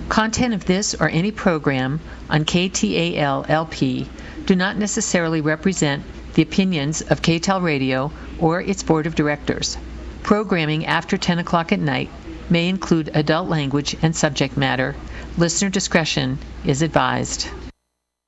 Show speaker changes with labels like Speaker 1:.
Speaker 1: Content of this or any program on KTAL-LP do not necessarily represent the opinions of KTAL Radio or its board of directors. Programming after 10 o'clock at night may include adult language and subject matter. Listener discretion is advised.